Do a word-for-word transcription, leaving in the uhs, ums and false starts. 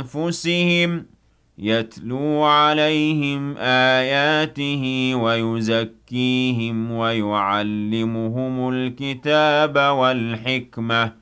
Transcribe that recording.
أنفسهم يتلو عليهم آياته ويزكيهم ويعلمهم الكتاب والحكمة